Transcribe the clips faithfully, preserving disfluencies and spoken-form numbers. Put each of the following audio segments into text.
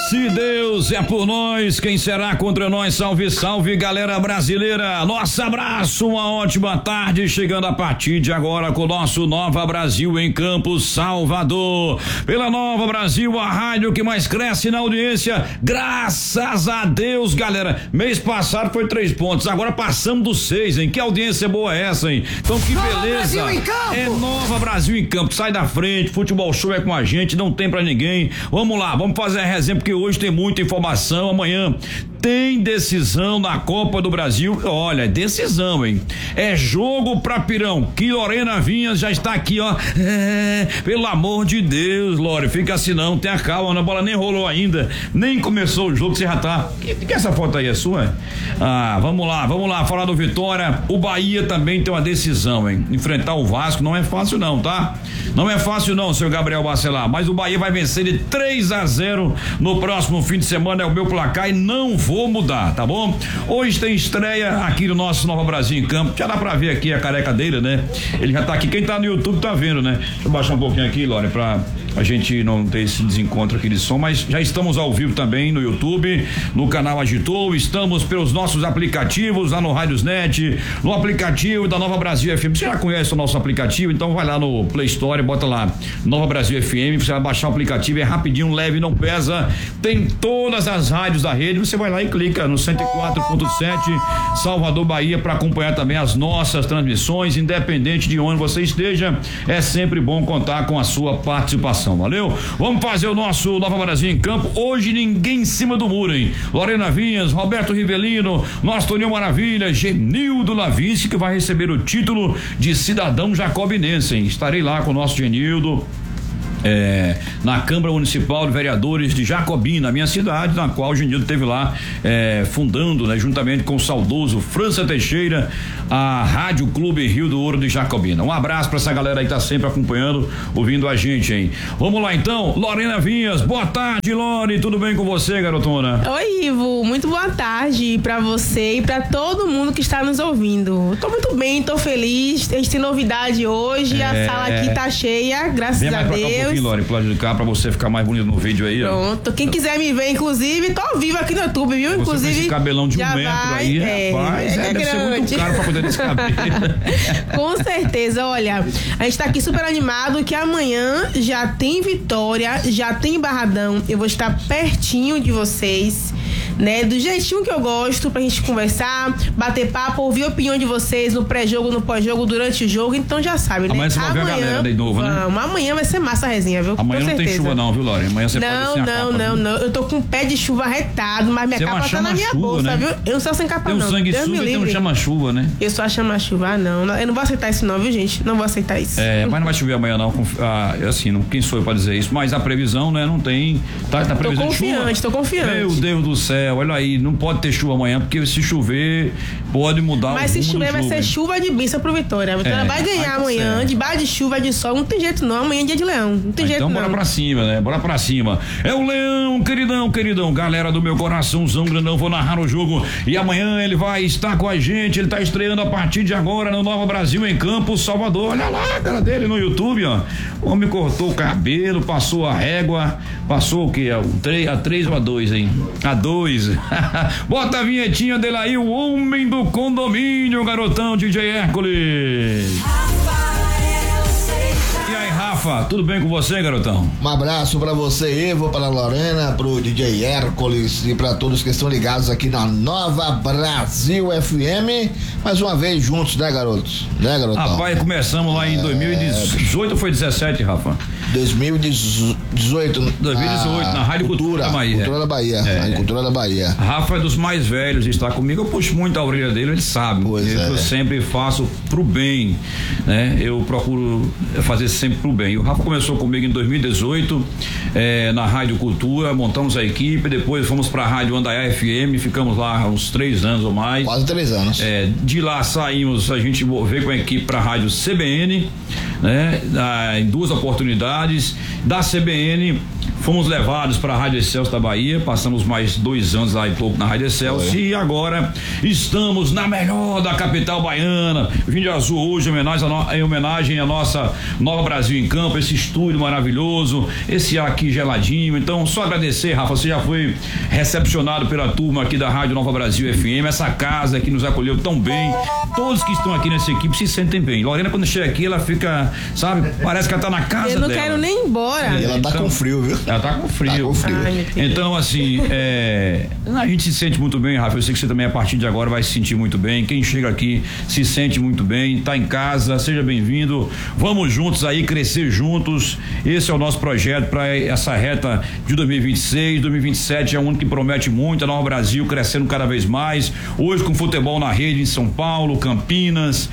Se Deus é por nós, quem será contra nós? Salve, salve, galera brasileira. Nosso abraço, uma ótima tarde, chegando a partir de agora com o nosso Nova Brasil em Campos, Salvador. Pela Nova Brasil, a rádio que mais cresce na audiência, graças a Deus, galera. Mês passado foi três pontos, agora passamos dos seis, hein? Que audiência boa é essa, hein? Então que Nova beleza. Brasil em Campo. É Nova Brasil em Campo, sai da frente, futebol show é com a gente, não tem pra ninguém. Vamos lá, vamos fazer a resenha, porque hoje tem muita informação. Amanhã tem decisão na Copa do Brasil. Olha, é decisão, hein? É jogo pra pirão, que Lorena Vinhas já está aqui, ó. É, pelo amor de Deus, Lore, fica assim não, tenha calma, a bola nem rolou ainda, nem começou o jogo, você já tá. Que, que essa foto aí é sua? Ah, vamos lá, vamos lá, falar do Vitória. O Bahia também tem uma decisão, hein? Enfrentar o Vasco não é fácil não, tá? Não é fácil não, seu Gabriel Bacelar, mas o Bahia vai vencer de três a zero no próximo fim de semana, é o meu placar e não vou mudar, tá bom? Hoje tem estreia aqui no nosso Nova Brasil em Campo, já dá pra ver aqui a careca dele, né? Ele já tá aqui, quem tá no YouTube tá vendo, né? Deixa eu baixar um pouquinho aqui, Lore, pra a gente não ter esse desencontro aqui de som, mas já estamos ao vivo também no YouTube, no canal Agitou, estamos pelos nossos aplicativos, lá no Radiosnet, no aplicativo da Nova Brasil F M. Você já conhece o nosso aplicativo? Então vai lá no Play Store, bota lá Nova Brasil F M, você vai baixar o aplicativo, é rapidinho, leve, não pesa, tem todas as rádios da rede, você vai lá e clica no cento e quatro ponto sete Salvador, Bahia, para acompanhar também as nossas transmissões, independente de onde você esteja, é sempre bom contar com a sua participação. Valeu? Vamos fazer o nosso Nova Brasil em Campo. Hoje ninguém em cima do muro, hein? Lorena Vinhas, Roberto Rivelino, nosso Toninho Maravilha, Genildo Lavinski, que vai receber o título de cidadão jacobinense, hein? Estarei lá com o nosso Genildo. É, na Câmara Municipal de Vereadores de Jacobina, minha cidade, na qual o Genildo esteve lá é, fundando, né, juntamente com o saudoso França Teixeira, a Rádio Clube Rio do Ouro de Jacobina. Um abraço pra essa galera aí que tá sempre acompanhando, ouvindo a gente, hein? Vamos lá então, Lorena Vinhas, boa tarde, Lore, tudo bem com você, garotona? Oi, Ivo, muito boa tarde pra você e pra todo mundo que está nos ouvindo. Tô muito bem, tô feliz, a gente tem novidade hoje, é... a sala aqui tá cheia, graças Vem a Deus. Um pouquinho, Lore, pro lado de cá, pra você ficar mais bonito no vídeo aí. Pronto, ó. Quem quiser me ver, inclusive, tô ao vivo aqui no YouTube, viu? Você inclusive. Com esse cabelão de um metro vai, aí, é, rapaz, é, é, deve grande. Ser muito caro pra cuidar desse cabelo. Com certeza, olha, a gente tá aqui super animado que amanhã já tem Vitória, já tem Barradão, eu vou estar pertinho de vocês, né? Do jeitinho que eu gosto, pra gente conversar, bater papo, ouvir a opinião de vocês no pré-jogo, no pós-jogo, durante o jogo, então já sabe, né? Amanhã você vai ver a galera de novo, né? Vamos, amanhã vai ser massa a resenha, viu? Amanhã com não certeza. tem chuva não, viu, Lore? Amanhã você não, pode sem a Não, capa, não, viu? não, eu tô com um pé de chuva retado, mas minha você capa tá na minha chuva, bolsa, né? viu? Eu não sou sem capa tem não. Tem um sanguessuga e tem um chama-chuva, né? Eu sou a chama-chuva, ah, não, eu não vou aceitar isso não, viu, gente? Não vou aceitar isso. É, mas não vai chover amanhã não, ah, assim, não, quem sou eu pra dizer isso, mas a previsão, né, não tem, tá, tá previsão tô confiante, de chuva. tô confiante. Meu Deus do céu, olha aí, não pode ter chuva amanhã, porque se chover, pode mudar mas o rumo se chover, vai jogo, ser hein? Chuva de bênção pro Vitória. A Vitória é, vai ganhar tá amanhã, certo. debaixo de chuva, de sol, não tem jeito não, amanhã é dia de leão, não tem ah, jeito então não. Então bora pra cima, né? Bora pra cima. É o Leão, queridão, queridão, galera do meu coraçãozão grandão, vou narrar o jogo e amanhã ele vai estar com a gente, ele tá estreando a partir de agora no Nova Brasil em Campos, Salvador. Olha lá a cara dele no YouTube, ó. O homem cortou o cabelo, passou a régua, passou o que? A três ou a dois, hein? A dois. Bota a vinhetinha dele aí, o homem do condomínio, garotão D J Hércules. E aí, Rafa, tudo bem com você, garotão? Um abraço pra você, Ivo, pra Lorena, pro D J Hércules e pra todos que estão ligados aqui na Nova Brasil F M. Mais uma vez juntos, né, garotos? Né, garotão? Rapaz, começamos lá em dois mil e dezoito ou foi dezessete, Rafa? dois mil e dezoito. dois mil e dezoito, na Rádio Cultura, Cultura da Bahia. Cultura da Bahia. É. Rádio Cultura da Bahia. Rafa é dos mais velhos, está comigo. Eu puxo muito a orelha dele, ele sabe. Pois eu é. sempre faço pro bem, né? Eu procuro fazer sempre pro bem. O Rafa começou comigo em dois mil e dezoito, é, na Rádio Cultura, montamos a equipe, depois fomos pra Rádio Andaiá F M, ficamos lá uns três anos ou mais. Quase três anos. É, de lá saímos, a gente veio com a equipe pra Rádio C B N, né? Em duas oportunidades. Da C B N fomos levados para a Rádio Excelsior da Bahia, passamos mais dois anos lá e pouco na Rádio Excelsior e agora estamos na melhor da capital baiana. Vim de azul hoje em homenagem, a no, em homenagem à nossa Nova Brasil em Campo, esse estúdio maravilhoso, esse ar aqui geladinho. Então, só agradecer, Rafa, você já foi recepcionado pela turma aqui da Rádio Nova Brasil F M, essa casa que nos acolheu tão bem. Todos que estão aqui nessa equipe se sentem bem. Lorena, quando chega aqui, ela fica, sabe, parece que ela tá na casa dela. Eu não dela. quero nem ir embora. E ela tá então, com frio, viu? Ela tá com frio. Tá com frio. Ai, Então, assim, é, a gente se sente muito bem, Rafa. Eu sei que você também, a partir de agora, vai se sentir muito bem. Quem chega aqui se sente muito bem, tá em casa, seja bem-vindo. Vamos juntos aí, crescer juntos. Esse é o nosso projeto para essa reta de dois mil e vinte e seis. dois mil e vinte e sete é um ano que promete muito. A Nova Brasil crescendo cada vez mais. Hoje, com futebol na rede em São Paulo, Campinas,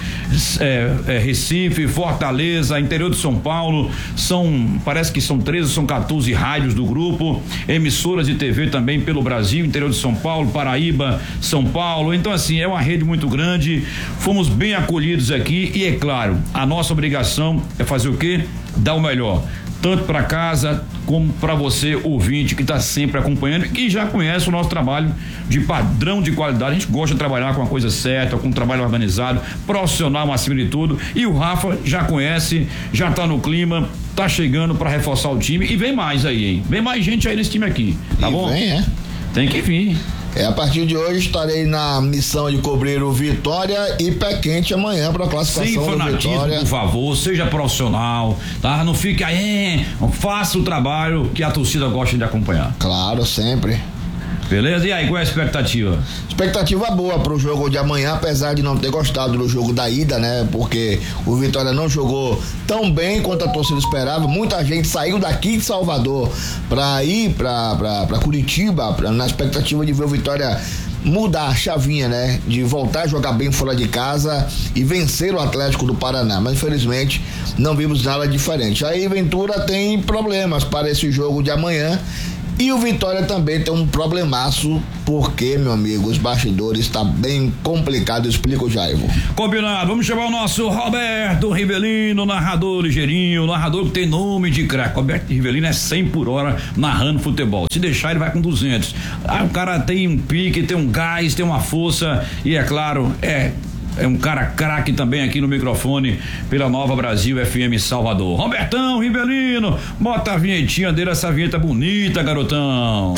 é, é, Recife, Fortaleza, interior de São Paulo. São, parece que são treze, são quatorze rádios do grupo, emissoras de T V também pelo Brasil, interior de São Paulo, Paraíba, São Paulo. Então, assim, é uma rede muito grande. Fomos bem acolhidos aqui e, é claro, a nossa obrigação é fazer o quê? Dar o melhor, tanto para casa como para você, ouvinte, que está sempre acompanhando e já conhece o nosso trabalho de padrão de qualidade. A gente gosta de trabalhar com a coisa certa, com um trabalho organizado, profissional acima de tudo. E o Rafa já conhece, já está no clima, tá chegando para reforçar o time e vem mais aí, hein? Vem mais gente aí nesse time aqui, tá e bom? Vem, é. Tem que vir. É, a partir de hoje estarei na missão de cobrir o Vitória e pé quente amanhã para a classificação Sem do fanatismo, Vitória. por favor, seja profissional, tá? Não fique aí, faça o trabalho que a torcida gosta de acompanhar. Claro, sempre. Beleza? E aí, qual é a expectativa? Expectativa boa pro jogo de amanhã, apesar de não ter gostado do jogo da ida, né? Porque o Vitória não jogou tão bem quanto a torcida esperava. Muita gente saiu daqui de Salvador pra ir pra, pra, pra Curitiba, pra, na expectativa de ver o Vitória mudar a chavinha, né? De voltar a jogar bem fora de casa e vencer o Atlético do Paraná, mas infelizmente não vimos nada diferente. Aí Ventura tem problemas para esse jogo de amanhã. E o Vitória também tem um problemaço, porque, meu amigo, os bastidores está bem complicado. Explica o Jaivo. Combinado, vamos chamar o nosso Roberto Rivelino, narrador ligeirinho, narrador que tem nome de craque. Roberto Rivelino é cem por hora narrando futebol. Se deixar, ele vai com duzentos. Ah, o cara tem um pique, tem um gás, tem uma força e, é claro, é... É um cara craque também aqui no microfone pela Nova Brasil F M Salvador. Robertão Rivelino, bota a vinhetinha dele, essa vinheta bonita, garotão.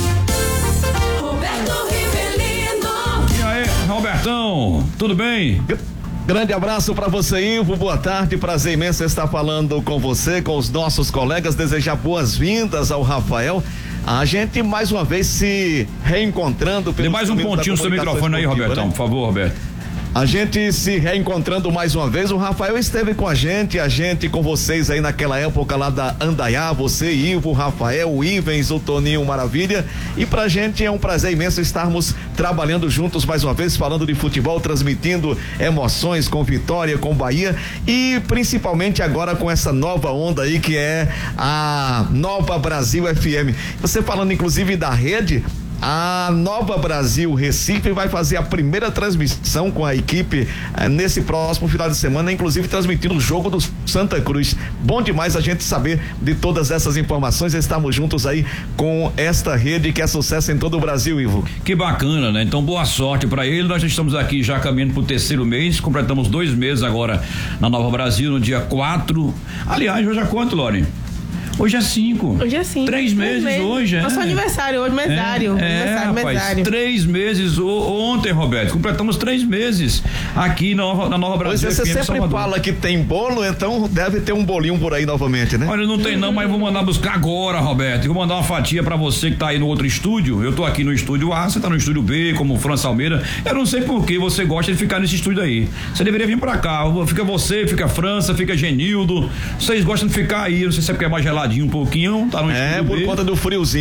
Roberto Rivelino. E aí, Robertão, tudo bem? Grande abraço para você, Ivo, boa tarde, prazer imenso estar falando com você, com os nossos colegas, desejar boas-vindas ao Rafael. A gente mais uma vez se reencontrando. Dê mais um pontinho no seu microfone aí, Robertão, né? Por favor, Roberto. A gente se reencontrando mais uma vez. O Rafael esteve com a gente, a gente com vocês aí naquela época lá da Andaiá, você, Ivo, Rafael, o Ivens, o Toninho Maravilha. E pra gente é um prazer imenso estarmos trabalhando juntos mais uma vez, falando de futebol, transmitindo emoções com Vitória, com Bahia e principalmente agora com essa nova onda aí que é a Nova Brasil F M. Você falando inclusive da rede, a Nova Brasil Recife vai fazer a primeira transmissão com a equipe eh, nesse próximo final de semana, inclusive transmitindo o jogo do Santa Cruz. Bom demais a gente saber de todas essas informações. Estamos juntos aí com esta rede que é sucesso em todo o Brasil, Ivo. Que bacana, né? Então, boa sorte para ele. Nós estamos aqui já caminhando pro terceiro mês, completamos dois meses agora na Nova Brasil, no dia quatro. Aliás, hoje é quanto, Lore? Hoje é cinco. Hoje é cinco. Três meses, meses. hoje, é. Nosso aniversário hoje, mesário. É, é aniversário, rapaz, mesário. Três meses o, ontem, Roberto. Completamos três meses aqui na Nova, na Nova Brasil. Pois é, você sempre Salvador. fala que tem bolo, então deve ter um bolinho por aí novamente, né? Olha, não tem não, mas vou mandar buscar agora, Roberto. E vou mandar uma fatia pra você que tá aí no outro estúdio. Eu tô aqui no estúdio A, você tá no estúdio B, como França Almeida. Eu não sei por que você gosta de ficar nesse estúdio aí. Você deveria vir pra cá. Fica você, fica França, fica Genildo. Vocês gostam de ficar aí. Não sei se é porque é mais geladinho um pouquinho. Tá no é, por B. conta do friozinho.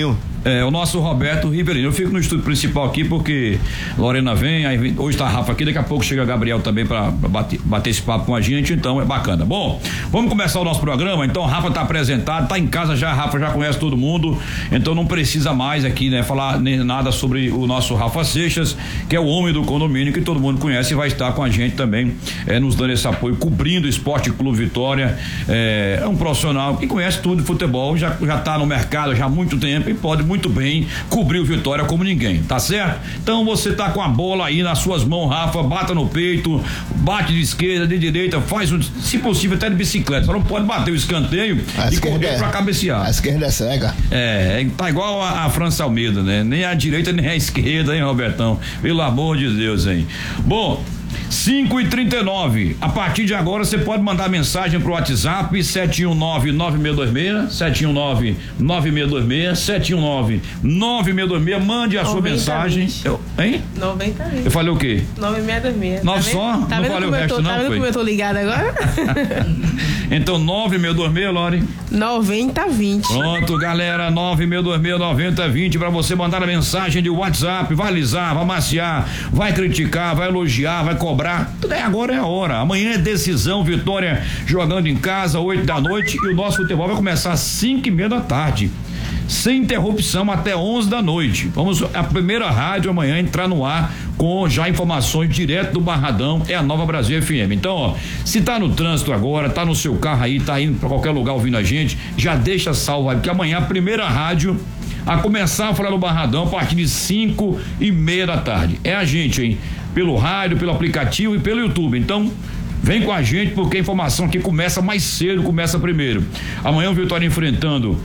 É, o nosso Roberto Riverino. Eu fico no estúdio principal aqui porque Lorena vem, aí hoje tá a Rafa aqui, daqui a pouco chega Gabriel também pra, pra bater, bater esse papo com a gente, então é bacana. Bom, vamos começar o nosso programa, então a Rafa tá apresentado, tá em casa já, a Rafa já conhece todo mundo, então não precisa mais aqui, né, falar nem nada sobre o nosso Rafa Seixas, que é o homem do condomínio, que todo mundo conhece e vai estar com a gente também, é, nos dando esse apoio, cobrindo o Esporte Clube Vitória, é, é um profissional que conhece tudo de futebol, já, já tá no mercado já há muito tempo e pode muito bem cobrir o Vitória como ninguém, tá certo? Então você tá com a bola aí nas suas mãos, Rafa, bata no peito, bate de esquerda, de direita, faz um, se possível até de bicicleta, só não pode bater o escanteio a e correr é, pra cabecear. A esquerda é cega. É, tá igual a, a França Almeida, né? Nem a direita nem a esquerda, hein, Robertão? Pelo amor de Deus, hein? Bom, cinco e trinta e nove. A partir de agora você pode mandar mensagem pro WhatsApp sete um nove nove seis dois seis, sete um nove nove seis dois seis, sete um nove nove seis dois seis. Mande a sua mensagem. Eu, hein? noventa vinte. Eu falei o quê? nove seis dois seis. Nove só? Tá não falei o resto, tô, não? Tá vendo foi? como eu tô ligado agora? Então, nove seis dois seis, Lore. noventa vinte. Pronto, galera, nove seis dois seis, noventa vinte pra você mandar a mensagem de WhatsApp, vai alisar, vai maciar, vai criticar, vai elogiar, vai cobrar. É, agora é a hora. Amanhã é decisão, Vitória jogando em casa, oito da noite, e o nosso futebol vai começar às cinco e meia da tarde. Sem interrupção até onze da noite. Vamos, a primeira rádio amanhã entrar no ar com já informações direto do Barradão, é a Nova Brasil F M. Então, ó, se tá no trânsito agora, tá no seu carro aí, tá indo pra qualquer lugar ouvindo a gente, já deixa salvo aí, porque amanhã a primeira rádio a começar a falar no Barradão a partir de cinco e meia da tarde. É a gente, hein? Pelo rádio, pelo aplicativo e pelo YouTube. Então, vem com a gente porque a informação aqui começa mais cedo, começa primeiro. Amanhã o Vitória enfrentando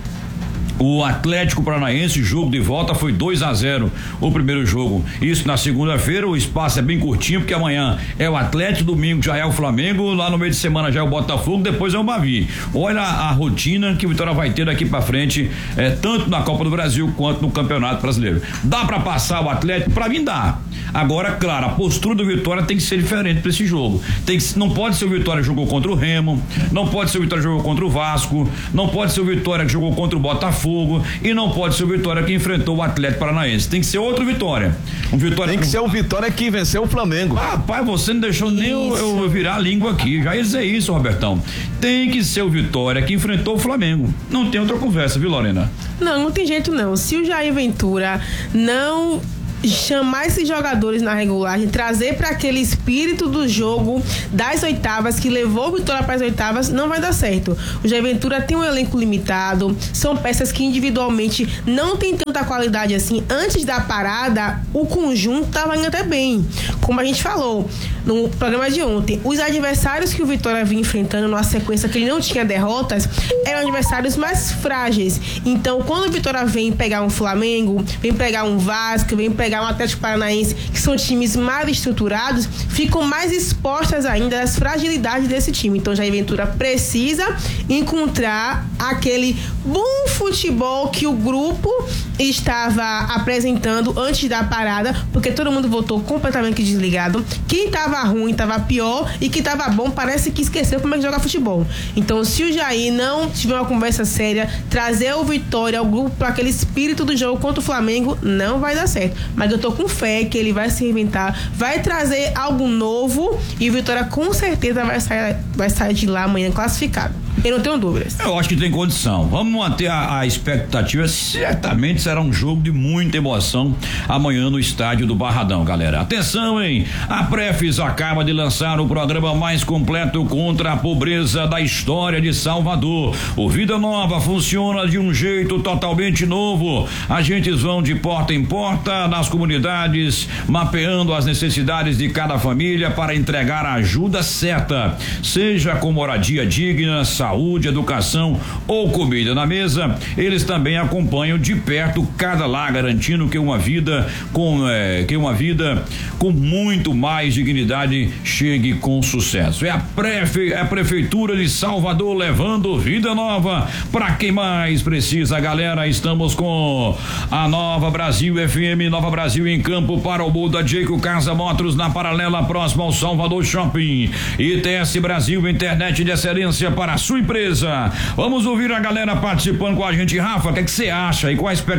o Atlético Paranaense, jogo de volta foi dois a zero o primeiro jogo. Isso na segunda-feira, o espaço é bem curtinho, porque amanhã é o Atlético, domingo já é o Flamengo, lá no meio de semana já é o Botafogo, depois é o Bavi. Olha a, a rotina que o Vitória vai ter daqui pra frente, é, tanto na Copa do Brasil quanto no Campeonato Brasileiro. Dá pra passar o Atlético? Pra mim dá. Agora, claro, a postura do Vitória tem que ser diferente pra esse jogo. Tem que, não pode ser o Vitória que jogou contra o Remo, não pode ser o Vitória que jogou contra o Vasco, não pode ser o Vitória que jogou contra o Botafogo, e não pode ser o Vitória que enfrentou o Atlético Paranaense. Tem que ser outro Vitória. Um Vitória Tem que com... ser o Vitória que venceu o Flamengo. Ah, pai, você não deixou nem eu, eu virar a língua aqui. Já ia dizer isso, Robertão. Tem que ser o Vitória que enfrentou o Flamengo. Não tem outra conversa, viu, Lorena? Não, não tem jeito não. Se o Jair Ventura não chamar esses jogadores na regulagem, trazer para aquele espírito do jogo das oitavas que levou o Vitória para as oitavas, não vai dar certo. O Jair Ventura tem um elenco limitado, são peças que individualmente não tem tanta qualidade assim. Antes da parada, o conjunto estava indo até bem, como a gente falou no programa de ontem. Os adversários que o Vitória vinha enfrentando numa sequência que ele não tinha derrotas eram adversários mais frágeis. Então, quando o Vitória vem pegar um Flamengo, vem pegar um Vasco, vem pegar um Atlético Paranaense, que são times mais estruturados, ficam mais expostas ainda às fragilidades desse time. Então, Jair Ventura precisa encontrar aquele bom futebol que o grupo estava apresentando antes da parada, porque todo mundo voltou completamente desligado. Quem estava ruim estava pior e quem estava bom parece que esqueceu como é que joga futebol. Então, se o Jair não tiver uma conversa séria, trazer o Vitória ao grupo para aquele espírito do jogo contra o Flamengo, não vai dar certo. Mas eu tô com fé que ele vai se reinventar, vai trazer algo novo e o Vitória com certeza vai sair, vai sair de lá amanhã classificado. Eu não tenho dúvidas. Eu acho que tem condição. Vamos manter a, a expectativa. Certamente será um jogo de muita emoção amanhã no estádio do Barradão, galera. Atenção, hein? A Prefis acaba de lançar o programa mais completo contra a pobreza da história de Salvador. O Vida Nova funciona de um jeito totalmente novo. Agentes vão de porta em porta nas comunidades, mapeando as necessidades de cada família para entregar a ajuda certa, seja com moradia digna, saúde, educação ou comida na mesa. Eles também acompanham de perto cada lar, garantindo que uma vida com é, que uma vida com muito mais dignidade chegue com sucesso. É a Prefe, a Prefeitura de Salvador levando vida nova para quem mais precisa, galera. Estamos com a Nova Brasil F M, Nova Brasil em campo para o Buda Jeico Casa Motors na paralela próxima ao Salvador Shopping. I T S Brasil, internet de excelência para a sua empresa. Vamos ouvir a galera participando com a gente. Rafa, o que é que você acha e qual a expectativa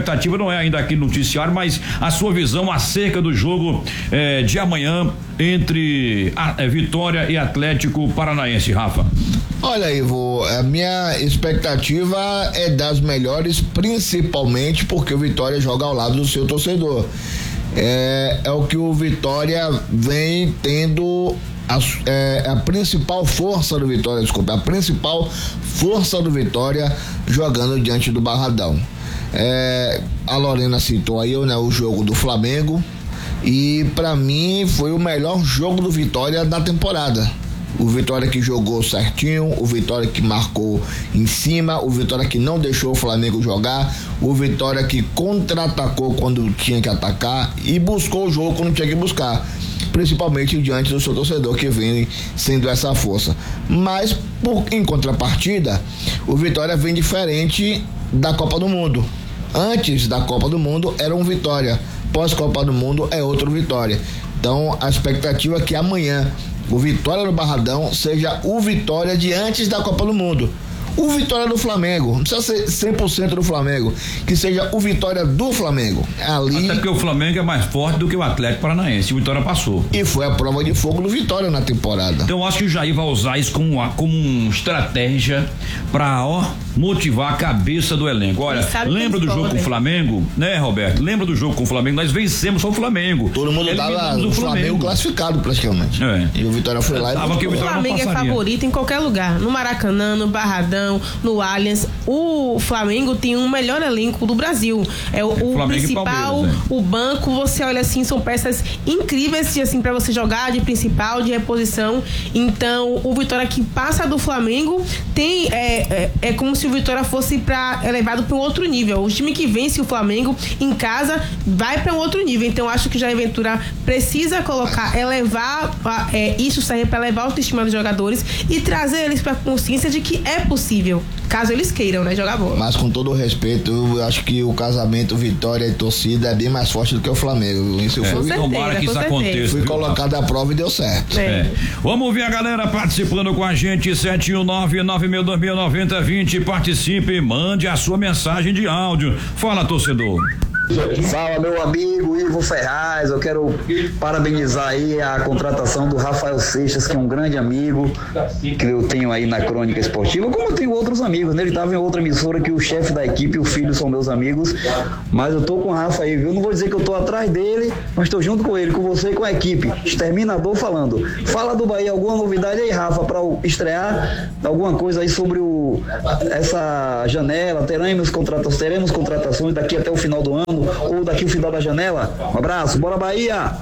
expectativa não é ainda aqui no noticiário, mas a sua visão acerca do jogo eh, de amanhã entre a, a Vitória e Atlético Paranaense, Rafa. Olha, Ivo, a minha expectativa é das melhores, principalmente porque o Vitória joga ao lado do seu torcedor. É, é o que o Vitória vem tendo a, é, a principal força do Vitória, desculpa, a principal força do Vitória jogando diante do Barradão. É, a Lorena citou aí, né, o jogo do Flamengo, e pra mim foi o melhor jogo do Vitória da temporada. O Vitória que jogou certinho, o Vitória que marcou em cima, o Vitória que não deixou o Flamengo jogar, o Vitória que contra-atacou quando tinha que atacar e buscou o jogo quando tinha que buscar, principalmente diante do seu torcedor que vem sendo essa força. Mas, por, em contrapartida, o Vitória vem diferente da Copa do Mundo. Antes da Copa do Mundo era um Vitória, pós-Copa do Mundo é outro Vitória. Então a expectativa é que amanhã o Vitória no Barradão seja o Vitória de antes da Copa do Mundo. O Vitória do Flamengo, não precisa ser cem por cento do Flamengo, que seja o Vitória do Flamengo. Ali... Até porque o Flamengo é mais forte do que o Atlético Paranaense, o Vitória passou. E foi a prova de fogo do Vitória na temporada. Então eu acho que o Jair vai usar isso como uma, como uma estratégia pra, ó, motivar a cabeça do elenco. Olha, lembra do jogo com o Flamengo, né, Roberto? Lembra do jogo com o Flamengo? Nós vencemos só o Flamengo. Todo mundo tava o Flamengo. Flamengo classificado praticamente. É. E o Vitória foi lá e tava que o Flamengo é favorito em qualquer lugar, no Maracanã, no Barradão, no Allianz. O Flamengo tem um melhor elenco do Brasil. É o, o principal, né? O banco, você olha assim, são peças incríveis assim para você jogar de principal, de reposição. Então, o Vitória que passa do Flamengo tem é, é, é como se o Vitória fosse para elevado para um outro nível. O time que vence o Flamengo em casa vai para um outro nível. Então, acho que o Jair Ventura precisa colocar, elevar é, isso serve para elevar a autoestima dos jogadores e trazer eles para a consciência de que é possível, caso eles queiram, né, jogar bola. Mas com todo o respeito, eu acho que o casamento Vitória e torcida é bem mais forte do que o Flamengo. Isso é, foi tomara que isso aconteça. Fui colocado à prova e deu certo. É. É. Vamos ouvir a galera participando com a gente, sete um nove, nove seis dois seis, nove zero dois zero, participe, mande a sua mensagem de áudio. Fala, torcedor. Fala, meu amigo Ivo Ferraz, eu quero parabenizar aí a contratação do Rafael Seixas, que é um grande amigo que eu tenho aí na Crônica Esportiva, como eu tenho outros amigos, né? Ele estava em outra emissora que o chefe da equipe e o filho são meus amigos, mas eu tô com o Rafa aí, viu? Não vou dizer que eu tô atrás dele, mas tô junto com ele, com você e com a equipe. Exterminador falando. Fala do Bahia, alguma novidade aí, Rafa, para estrear alguma coisa aí sobre o, essa janela? Teremos contratações, teremos contratações daqui até o final do ano? Ou daqui o final da janela? Um abraço, bora Bahia!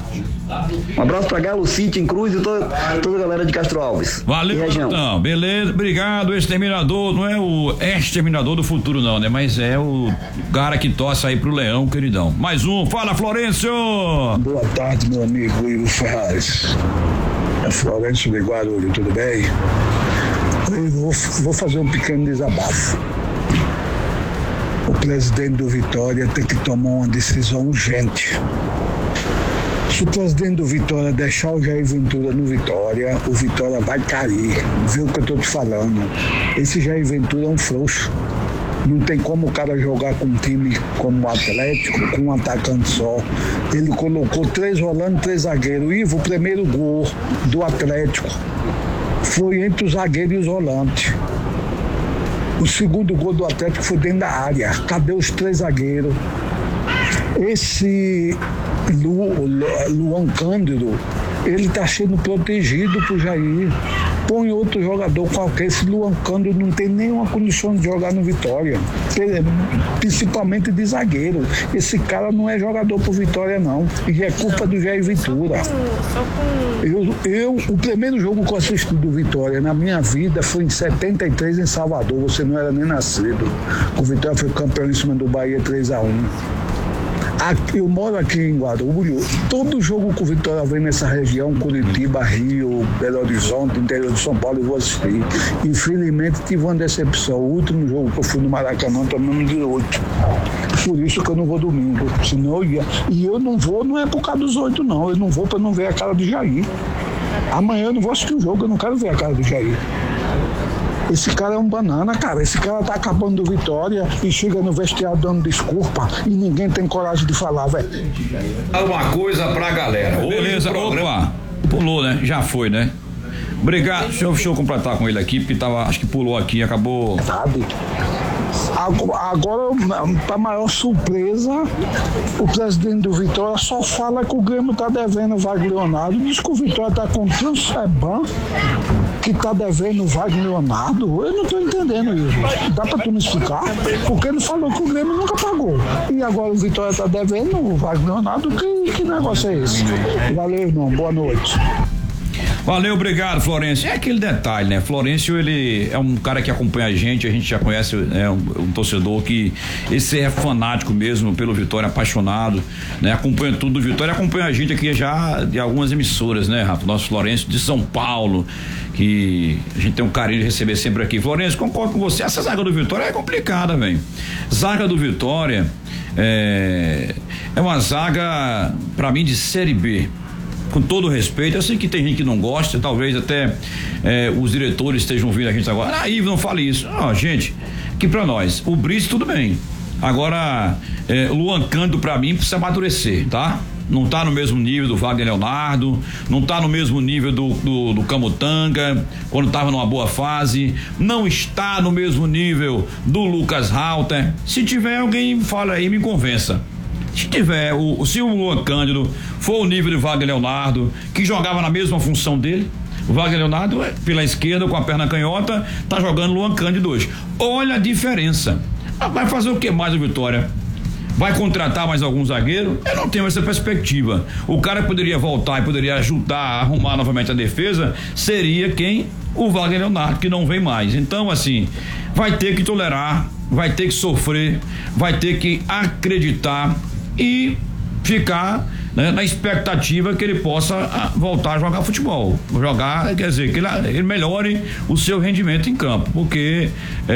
Um abraço pra Galo City, em Cruz e toda, toda a galera de Castro Alves. Valeu, então, beleza, obrigado, exterminador, não é o exterminador do futuro não, né? Mas é o cara que torce aí pro Leão, queridão. Mais um, fala Florencio! Boa tarde, meu amigo Ivo Ferraz. É Florencio de Guarulhos, tudo bem? Eu vou, vou fazer um pequeno desabafo. O presidente do Vitória tem que tomar uma decisão urgente. Se o presidente do Vitória deixar o Jair Ventura no Vitória, o Vitória vai cair. Viu o que eu tô te falando? Esse Jair Ventura é um frouxo. Não tem como o cara jogar com um time como o Atlético, com um atacante só. Ele colocou três volantes, três zagueiros. Ivo, o primeiro gol do Atlético foi entre os zagueiros e os volantes. O segundo gol do Atlético foi dentro da área. Cadê os três zagueiros? Esse Lu, Lu, Luan Cândido, ele tá sendo protegido por Jair. Põe outro jogador qualquer. Esse Luan Cândido não tem nenhuma condição de jogar no Vitória, principalmente de zagueiro. Esse cara não é jogador pro Vitória, não. E é culpa do Jair Ventura. Eu, eu, o primeiro jogo que eu assisti do Vitória na minha vida foi em setenta e três em Salvador. Você não era nem nascido. O Vitória foi campeão em cima do Bahia três a um. Aqui, eu moro aqui em Guarulhos. Todo jogo que o Vitória vem nessa região, Curitiba, Rio, Belo Horizonte, interior de São Paulo, eu vou assistir. Infelizmente tive uma decepção. O último jogo que eu fui no Maracanã, tomamos de oito. Por isso que eu não vou domingo. Senão eu ia. E eu não vou, não é por causa dos oito, não. Eu não vou para não ver a cara do Jair. Amanhã eu não vou assistir o jogo, eu não quero ver a cara do Jair. Esse cara é um banana, cara. Esse cara tá acabando do Vitória e chega no vestiário dando desculpa e ninguém tem coragem de falar, velho. Uma coisa pra galera. Beleza, opa, pulou, né? Já foi, né? Obrigado. Deixa eu, deixa eu completar com ele aqui, porque tava, acho que pulou aqui e acabou. Sabe? Agora, para maior surpresa, o presidente do Vitória só fala que o Grêmio tá devendo o Wagner Leonardo. Diz que o Vitória tá com Transferban, que tá devendo o Wagner Leonardo. Eu não tô entendendo isso. Dá para tu me explicar? Porque ele falou que o Grêmio nunca pagou. E agora o Vitória tá devendo o Wagner Leonardo. Que, que negócio é esse? Valeu, irmão. Boa noite. Valeu, obrigado, Florencio. É aquele detalhe, né? Florencio, ele é um cara que acompanha a gente, a gente já conhece, né? Um, um torcedor que esse é fanático mesmo pelo Vitória, apaixonado, né? Acompanha tudo do Vitória, acompanha a gente aqui já de algumas emissoras, né, Rafa? Nosso Florencio de São Paulo, que a gente tem um carinho de receber sempre aqui. Florencio, concordo com você, essa zaga do Vitória é complicada, velho. Zaga do Vitória é, é uma zaga, pra mim, de Série B. Com todo respeito, eu sei que tem gente que não gosta, talvez até eh, os diretores estejam ouvindo a gente agora. Ah, Ivo, não fale isso. Não, gente, que pra nós, o Brice tudo bem. Agora, eh, Luan Cândido pra mim precisa amadurecer, tá? Não tá no mesmo nível do Wagner Leonardo, não tá no mesmo nível do, do, do Camutanga, quando tava numa boa fase, não está no mesmo nível do Lucas Halter. Se tiver alguém, fala aí, me convença. Se tiver, o, se o Luan Cândido for o nível do Wagner Leonardo, que jogava na mesma função dele, o Wagner Leonardo pela esquerda com a perna canhota, tá jogando Luan Cândido hoje. Olha a diferença. Vai fazer o que mais o Vitória? Vai contratar mais algum zagueiro? Eu não tenho essa perspectiva. O cara que poderia voltar e poderia ajudar a arrumar novamente a defesa seria quem? O Wagner Leonardo, que não vem mais. Então, assim, vai ter que tolerar, vai ter que sofrer, vai ter que acreditar e ficar, né, na expectativa que ele possa a, voltar a jogar futebol, jogar, quer dizer, que ele, ele melhore o seu rendimento em campo, porque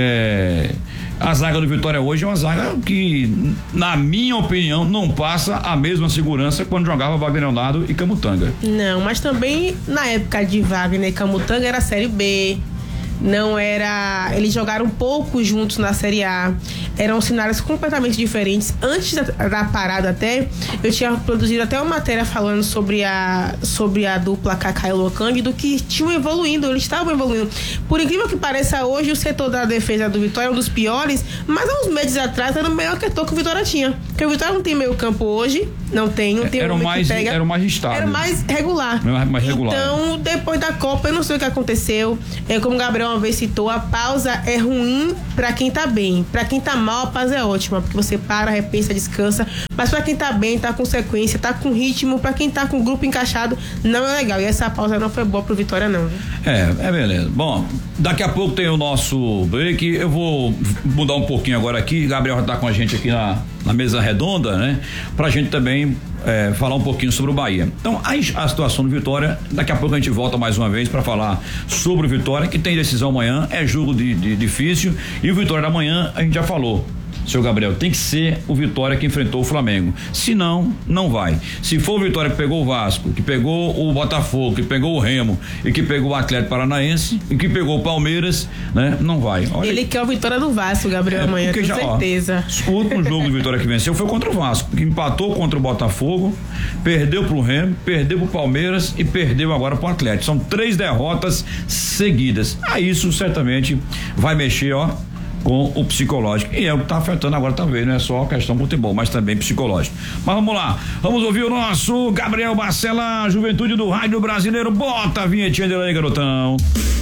é, a zaga do Vitória hoje é uma zaga que, na minha opinião, não passa a mesma segurança quando jogava Wagner Leonardo e Camutanga. Não, mas também na época de Wagner e Camutanga era Série B. Não era. Eles jogaram pouco juntos na Série A. Eram cenários completamente diferentes. Antes da, da parada, até, eu tinha produzido até uma matéria falando sobre a, sobre a dupla Kaká e Luan Cândido, que tinham evoluindo, eles estavam evoluindo. Por incrível que pareça, hoje o setor da defesa do Vitória é um dos piores, mas há uns meses atrás era o melhor setor que o Vitória tinha. Porque o Vitória não tem meio campo hoje, não tem, não tem era um mais que pega, Era o mais estável. Era mais regular. Mais, mais regular. Então, depois da Copa, eu não sei o que aconteceu. É como o Gabriel uma vez citou, a pausa é ruim pra quem tá bem. Pra quem tá mal, a pausa é ótima, porque você para, repensa, descansa. Mas pra quem tá bem, tá com sequência, tá com ritmo, pra quem tá com o grupo encaixado, não é legal. E essa pausa não foi boa pro Vitória, não. É, é beleza. Bom, daqui a pouco tem o nosso break. Eu vou mudar um pouquinho agora aqui. Gabriel já tá com a gente aqui na, na mesa redonda, né? Pra gente também É, falar um pouquinho sobre o Bahia. Então, a, a situação do Vitória, daqui a pouco a gente volta mais uma vez para falar sobre o Vitória, que tem decisão amanhã, é jogo de, de, difícil, e o Vitória da manhã a gente já falou. Seu Gabriel, tem que ser o Vitória que enfrentou o Flamengo. Se não, não vai. Se for o Vitória que pegou o Vasco, que pegou o Botafogo, que pegou o Remo e que pegou o Atlético Paranaense e que pegou o Palmeiras, né? Não vai. Olha, ele quer o Vitória do Vasco, Gabriel, é, amanhã, com já, certeza. Ó, o último jogo do Vitória que venceu foi contra o Vasco, que empatou contra o Botafogo, perdeu pro Remo, perdeu pro Palmeiras e perdeu agora pro Atlético. São três derrotas seguidas. A isso certamente vai mexer, ó, com o psicológico, e é o que está afetando agora também, não é só a questão do futebol, mas também psicológico. Mas vamos lá, vamos ouvir o nosso Gabriel Barcela, Juventude do Rádio Brasileiro. Bota a vinhetinha dele aí, garotão.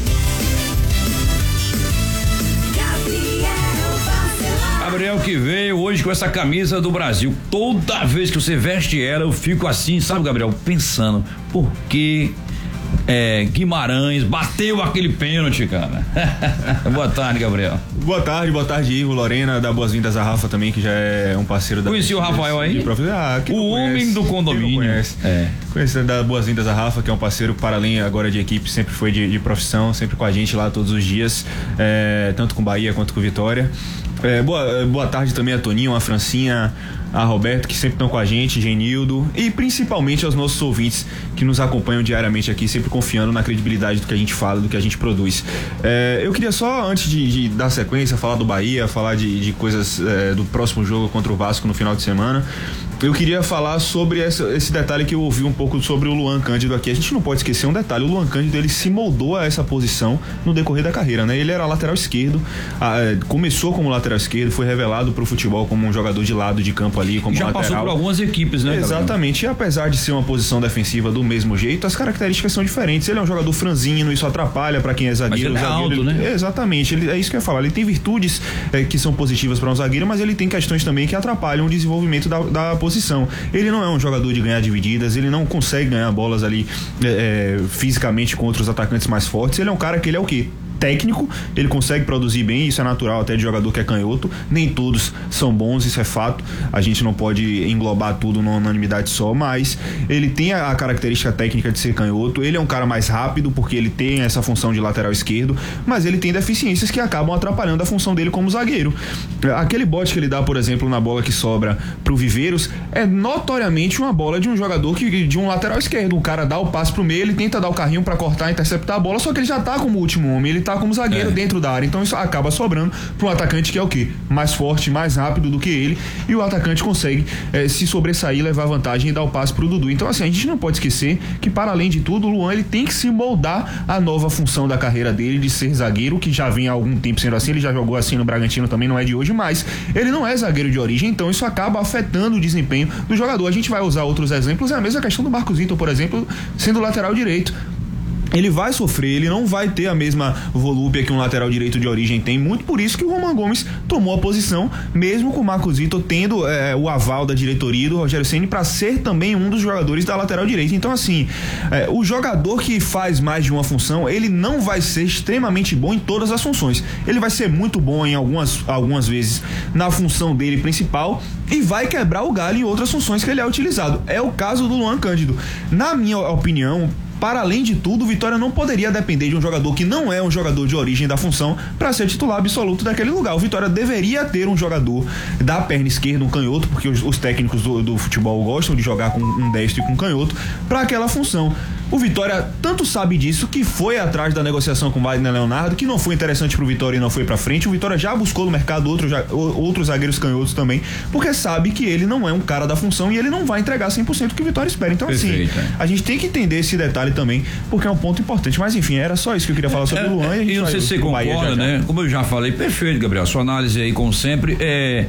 Gabriel que veio hoje com essa camisa do Brasil. Toda vez que você veste ela, eu fico assim, sabe, Gabriel, pensando, por que É, Guimarães bateu aquele pênalti, cara? Boa tarde, Gabriel. Boa tarde, boa tarde, Ivo, Lorena, dá boas-vindas a Rafa também, que já é um parceiro da... Conheci o Rafael aí? Prof... Ah, o homem do condomínio. Conhece. É. Conheci, dá boas-vindas a Rafa, que é um parceiro para além agora de equipe, sempre foi de, de profissão, sempre com a gente lá todos os dias, é, tanto com Bahia quanto com Vitória. É, boa, boa tarde também a Toninho, a Francinha, a Roberto, que sempre estão com a gente, Genildo, e principalmente aos nossos ouvintes que nos acompanham diariamente aqui, sempre confiando na credibilidade do que a gente fala, do que a gente produz. É, eu queria só, antes de, de dar sequência, falar do Bahia, falar de, de coisas é, do próximo jogo contra o Vasco no final de semana. Eu queria falar sobre essa, esse detalhe que eu ouvi um pouco sobre o Luan Cândido aqui. A gente não pode esquecer um detalhe: o Luan Cândido, ele se moldou a essa posição no decorrer da carreira, né? Ele era lateral esquerdo, a, começou como lateral esquerdo, foi revelado para o futebol como um jogador de lado de campo ali, como já lateral. passou por algumas equipes, né? Exatamente. Gabriel? E apesar de ser uma posição defensiva do mesmo jeito, as características são diferentes. Ele é um jogador franzino, isso atrapalha para quem é zagueiro. Mas ele é zagueiro, alto, ele, né? Exatamente. Ele, é isso que eu ia falar. Ele tem virtudes é, que são positivas para um zagueiro, mas ele tem questões também que atrapalham o desenvolvimento da, da posição. Ele não é um jogador de ganhar divididas, ele não consegue ganhar bolas ali é, é, fisicamente contra os atacantes mais fortes. Ele é um cara que ele é o quê? Técnico, ele consegue produzir bem, isso é natural até de jogador que é canhoto, nem todos são bons, isso é fato, a gente não pode englobar tudo numa unanimidade só, mas ele tem a, a característica técnica de ser canhoto, ele é um cara mais rápido porque ele tem essa função de lateral esquerdo, mas ele tem deficiências que acabam atrapalhando a função dele como zagueiro. Aquele bote que ele dá, por exemplo, na bola que sobra pro Viveiros, é notoriamente uma bola de um jogador que, de um lateral esquerdo. O cara dá o passe pro meio, ele tenta dar o carrinho para cortar, interceptar a bola, só que ele já tá como último homem, ele tá como zagueiro é. dentro da área, então isso acaba sobrando para um atacante que é o quê? Mais forte, mais rápido do que ele, e o atacante consegue é, se sobressair, levar vantagem e dar o passe pro Dudu. Então assim, a gente não pode esquecer que, para além de tudo, o Luan, ele tem que se moldar a nova função da carreira dele de ser zagueiro, que já vem há algum tempo sendo assim, ele já jogou assim no Bragantino também, não é de hoje, mas ele não é zagueiro de origem, então isso acaba afetando o desempenho do jogador. A gente vai usar outros exemplos, é a mesma questão do Marcos Vitor, por exemplo, sendo lateral direito. Ele vai sofrer, ele não vai ter a mesma volúpia que um lateral direito de origem tem, muito por isso que o Roman Gomes tomou a posição, mesmo com o Marcos Vitor tendo é, o aval da diretoria do Rogério Ceni para ser também um dos jogadores da lateral direita. Então assim, é, o jogador que faz mais de uma função, ele não vai ser extremamente bom em todas as funções, ele vai ser muito bom em algumas, algumas vezes na função dele principal e vai quebrar o galho em outras funções que ele é utilizado. É o caso do Luan Cândido. Na minha opinião, para além de tudo, o Vitória não poderia depender de um jogador que não é um jogador de origem da função para ser titular absoluto daquele lugar. O Vitória deveria ter um jogador da perna esquerda, um canhoto, porque os, os técnicos do, do futebol gostam de jogar com um destro e com um canhoto para aquela função. O Vitória tanto sabe disso que foi atrás da negociação com o Wagner Leonardo, que não foi interessante pro Vitória e não foi pra frente. O Vitória já buscou no mercado outros, outros zagueiros canhotos também, porque sabe que ele não é um cara da função e ele não vai entregar cem por cento do que o Vitória espera. Então Perfeito, assim, é. a gente tem que entender esse detalhe também, porque é um ponto importante. Mas enfim, era só isso que eu queria falar sobre é, o Luan. E a gente eu não sei se você concorda, né? Já. Como eu já falei, perfeito, Gabriel, sua análise aí, como sempre, é...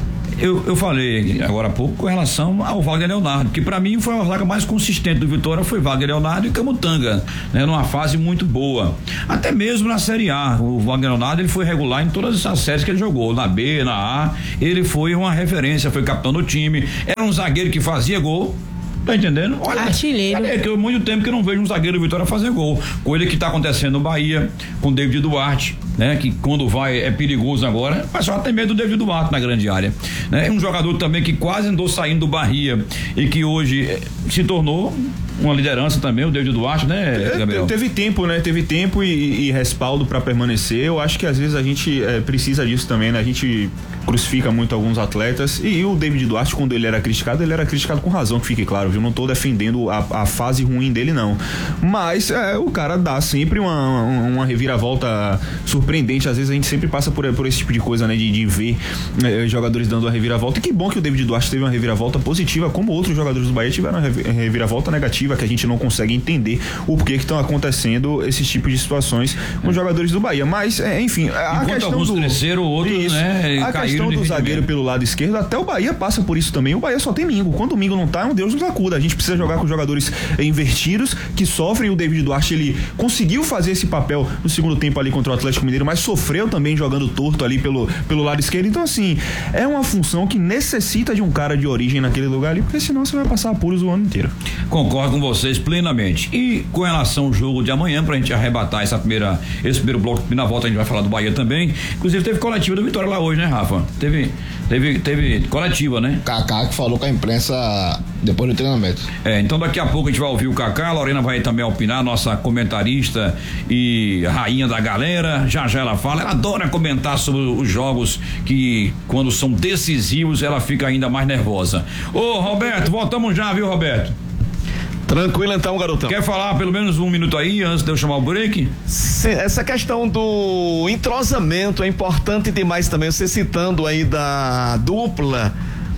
Eu, eu falei agora há pouco com relação ao Wagner Leonardo, que para mim foi a zaga mais consistente do Vitória, foi Wagner Leonardo e Camutanga, né, numa fase muito boa. Até mesmo na Série A, o Wagner Leonardo, ele foi regular em todas as séries que ele jogou, na B, na A, ele foi uma referência, foi capitão do time, era um zagueiro que fazia gol. Tá entendendo? Olha, artilheiro. É que eu muito tempo que eu não vejo um zagueiro do Vitória fazer gol. Coisa que tá acontecendo no Bahia, com o David Duarte, né? Que quando vai é perigoso agora, mas só tem medo do David Duarte na grande área, né? Um jogador também que quase andou saindo do Bahia e que hoje eh, se tornou uma liderança também, o David Duarte, né, Gabriel? Teve tempo, né? Teve tempo e, e respaldo para permanecer. Eu acho que às vezes a gente é, precisa disso também, né? A gente crucifica muito alguns atletas e, e o David Duarte, quando ele era criticado, ele era criticado com razão, que fique claro, viu? Não tô defendendo a, a fase ruim dele, não. Mas é, o cara dá sempre uma, uma reviravolta surpreendente. Às vezes a gente sempre passa por, por esse tipo de coisa, né? De, de ver é, jogadores dando a reviravolta. E que bom que o David Duarte teve uma reviravolta positiva, como outros jogadores do Bahia tiveram uma reviravolta negativa, que a gente não consegue entender o porquê que estão acontecendo esses tipos de situações com os jogadores do Bahia. Mas, é, enfim, a Enquanto questão alguns do cresceram, outros, isso, né, a questão do zagueiro pelo lado esquerdo, até o Bahia passa por isso também. O Bahia só tem Mingo. Quando o Mingo não tá, um Deus nos acuda. A gente precisa jogar com jogadores invertidos que sofrem. O David Duarte, ele conseguiu fazer esse papel no segundo tempo ali contra o Atlético Mineiro, mas sofreu também jogando torto ali pelo, pelo lado esquerdo. Então, assim, é uma função que necessita de um cara de origem naquele lugar ali, porque senão você vai passar apuros o ano inteiro. Concordo com vocês plenamente. E com relação ao jogo de amanhã, pra gente arrebatar essa primeira, esse primeiro bloco, na volta a gente vai falar do Bahia também. Inclusive teve coletiva do Vitória lá hoje, né, Rafa? coletiva. Teve, teve, teve coletiva, né? Kaká que falou com a imprensa depois do treinamento. É, então daqui a pouco a gente vai ouvir o Kaká, a Lorena vai também opinar, nossa comentarista e rainha da galera, já já ela fala, ela adora comentar sobre os jogos que quando são decisivos ela fica ainda mais nervosa. Ô Roberto, voltamos já, viu Roberto? Tranquilo então, garotão. Quer falar pelo menos um minuto aí antes de eu chamar o break? Sim, essa questão do entrosamento é importante demais também, você citando aí da dupla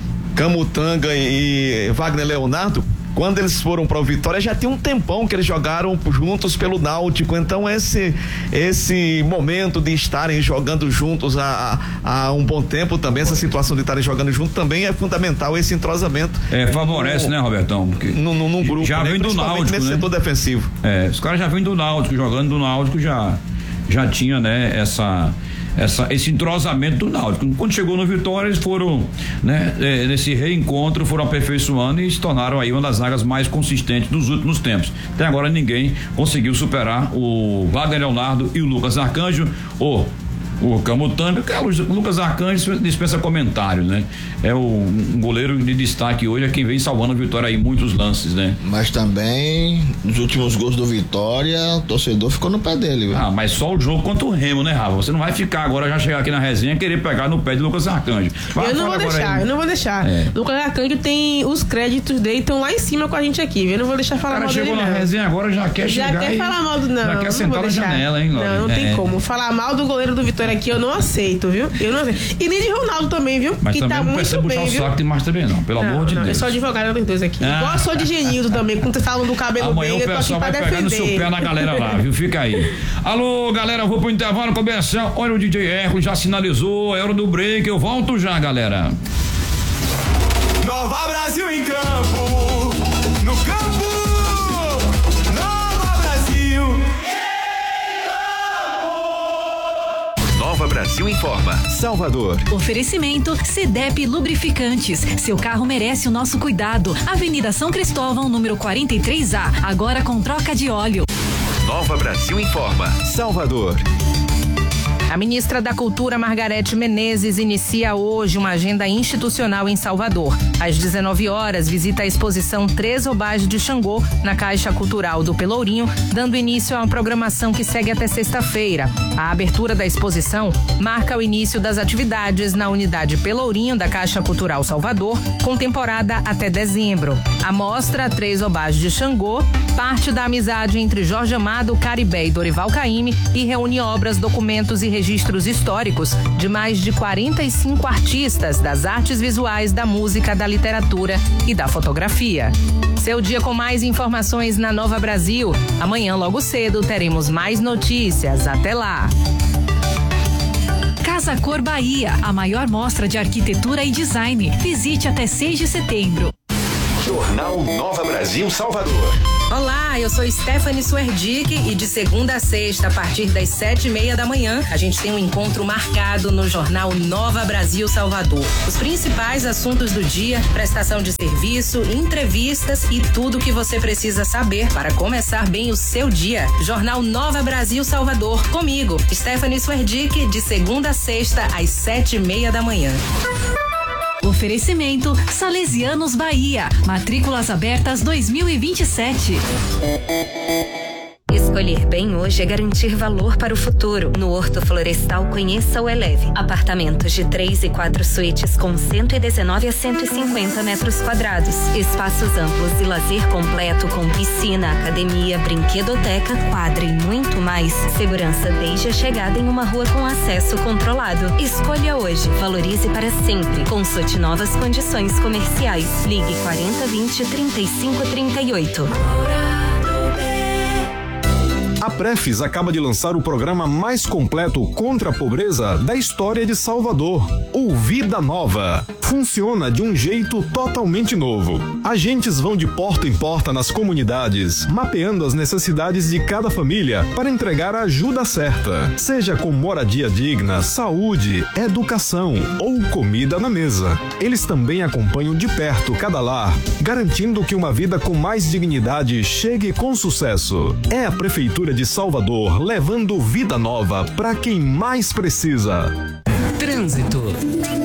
Camutanga e Wagner Leonardo, quando eles foram para o Vitória já tem um tempão que eles jogaram juntos pelo Náutico, então esse esse momento de estarem jogando juntos há, há, há um bom tempo também, essa situação de estarem jogando juntos também é fundamental, esse entrosamento. É, favorece, no, né, Robertão? Porque num, num grupo, já né, vem do Náutico, nesse né? setor defensivo. É, os caras já vêm do Náutico, jogando do Náutico já, já tinha, né, essa... Essa, esse entrosamento do Náutico. Quando chegou no Vitória, eles foram, né, é, nesse reencontro, foram aperfeiçoando e se tornaram aí uma das zagas mais consistentes dos últimos tempos. Até agora ninguém conseguiu superar o Wagner Leonardo e o Lucas Arcanjo, ou o Camutanga, que é o Lucas Arcanjo dispensa comentários, né? É o um goleiro de destaque hoje, é quem vem salvando a Vitória aí em muitos lances, né? Mas também, nos últimos gols do Vitória, o torcedor ficou no pé dele, viu? Ah, mas só o jogo contra o Remo, né, Rafa? Você não vai ficar agora, já chegar aqui na resenha, querer pegar no pé de Lucas Arcanjo. Vai, eu não vou deixar, aí. eu não vou deixar. É. Lucas Arcanjo tem os créditos dele, estão lá em cima com a gente aqui, viu? Eu não vou deixar falar mal dele, não. O cara chegou na resenha agora, já quer já chegar quer e... falar mal do... Não, já quer não sentar na janela, hein, Laura? Não, não é. tem como. Falar mal do goleiro do Vitória aqui, eu não aceito, viu? Eu não aceito. E nem de Ronaldo também, viu? Mas que também tá não muito bem, puxar viu? o saco demais também não, pelo não, amor de não, Deus. Eu sou advogada dos dois aqui. Ah. Igual eu sou de Genildo também, quando vocês falam do cabelo amanhã bem, o pessoal vai pegar defender. no seu pé na galera lá, viu? Fica aí. Alô, galera, eu vou pro intervalo comercial. Olha, o D J Hércules já sinalizou, é hora do break, eu volto já, galera. Nova Brasil em campo, no campo, Nova Brasil. Nova Brasil informa. Salvador. Oferecimento Cedep Lubrificantes. Seu carro merece o nosso cuidado. Avenida São Cristóvão, número quarenta e três A. Agora com troca de óleo. Nova Brasil informa. Salvador. A ministra da Cultura, Margarete Menezes, inicia hoje uma agenda institucional em Salvador. Às dezenove horas, visita a exposição Três Obás de Xangô, na Caixa Cultural do Pelourinho, dando início a uma programação que segue até sexta-feira. A abertura da exposição marca o início das atividades na unidade Pelourinho da Caixa Cultural Salvador, com temporada até dezembro. A mostra Três Obás de Xangô parte da amizade entre Jorge Amado, Caribé e Dorival Caymmi e reúne obras, documentos e registros históricos de mais de quarenta e cinco artistas das artes visuais, da música, da literatura e da fotografia. Seu dia com mais informações na Nova Brasil. Amanhã, logo cedo, teremos mais notícias. Até lá! Casa Cor Bahia, a maior mostra de arquitetura e design. Visite até seis de setembro. Jornal Nova Brasil Salvador. Olá, eu sou Stephanie Suerdick e de segunda a sexta, a partir das sete e meia da manhã, a gente tem um encontro marcado no Jornal Nova Brasil Salvador. Os principais assuntos do dia, prestação de serviço, entrevistas e tudo o que você precisa saber para começar bem o seu dia. Jornal Nova Brasil Salvador, comigo, Stephanie Suerdick, de segunda a sexta, às sete e meia da manhã. Oferecimento Salesianos Bahia. Matrículas abertas dois mil e vinte e sete. Escolher bem hoje é garantir valor para o futuro. No Horto Florestal, conheça o Eleve. Apartamentos de três e quatro suítes com cento e dezenove a cento e cinquenta metros quadrados. Espaços amplos e lazer completo com piscina, academia, brinquedoteca, quadra e muito mais. Segurança desde a chegada em uma rua com acesso controlado. Escolha hoje, valorize para sempre. Consulte novas condições comerciais. Ligue quarenta, vinte, trinta e cinco, trinta e oito. A Prefis acaba de lançar o programa mais completo contra a pobreza da história de Salvador, o Vida Nova. Funciona de um jeito totalmente novo. Agentes vão de porta em porta nas comunidades, mapeando as necessidades de cada família para entregar a ajuda certa, seja com moradia digna, saúde, educação ou comida na mesa. Eles também acompanham de perto cada lar, garantindo que uma vida com mais dignidade chegue com sucesso. É a Prefeitura de Salvador levando vida nova para quem mais precisa. Trânsito.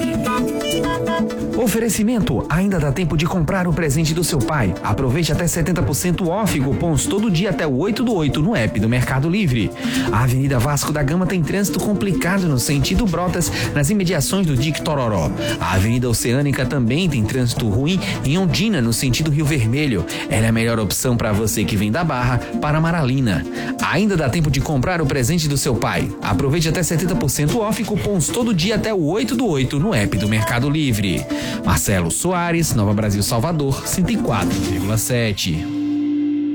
Oferecimento, ainda dá tempo de comprar o presente do seu pai. Aproveite até setenta por cento off, cupons todo dia até o oito do oito no app do Mercado Livre. A Avenida Vasco da Gama tem trânsito complicado no sentido Brotas, nas imediações do Dique Tororó. A Avenida Oceânica também tem trânsito ruim em Ondina, no sentido Rio Vermelho. Ela é a melhor opção para você que vem da Barra para Maralina. Ainda dá tempo de comprar o presente do seu pai. Aproveite até setenta por cento off, cupons todo dia até o oito do oito no app do Mercado Livre. Marcelo Soares, Nova Brasil Salvador, cento e quatro vírgula sete.